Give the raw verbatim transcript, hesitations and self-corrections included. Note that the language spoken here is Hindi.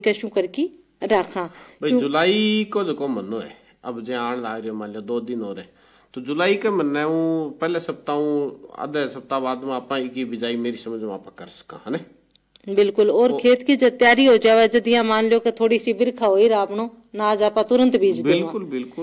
कशु करके रखा। भाई जुलाई को जो को मनो है अब जे आन लाग रहे मान लो दो दिन हो रहे तो जुलाई के महीने हूँ पहले सप्ताह हूँ आधे सप्ताह बाद में आपा की बिजाई मेरी समझ में आपा कर सका है ना। बिल्कुल। और खेत की जब तैयारी हो जावे जदिया मान लो कि थोड़ी सी बिरखा हो ही रापनो ना आज आपा तुरंत बीज देवा। बिल्कुल बिल्कुल।